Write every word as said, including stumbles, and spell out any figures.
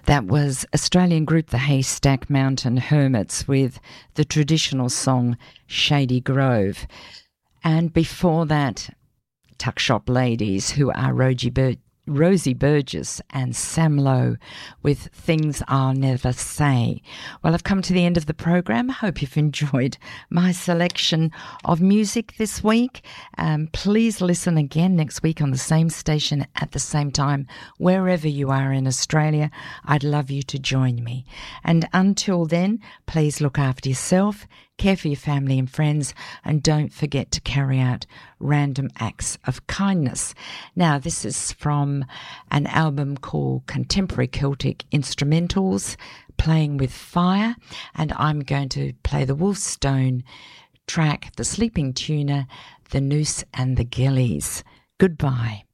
That was Australian group the Haystack Mountain Hermits with the traditional song Shady Grove. And before that, Tuck Shop Ladies, who are Rosie, Bur- Rosie Burgess and Sam Lowe with Things I'll Never Say. Well, I've come to the end of the program. I hope you've enjoyed my selection of music this week. Um, please listen again next week on the same station at the same time, wherever you are in Australia. I'd love you to join me. And until then, please look after yourself, care for your family and friends, and don't forget to carry out random acts of kindness. Now, this is from an album called Contemporary Celtic Instrumentals, Playing with Fire, and I'm going to play the Wolfstone track, The Sleeping Tuner, The Noose and the Gillies. Goodbye.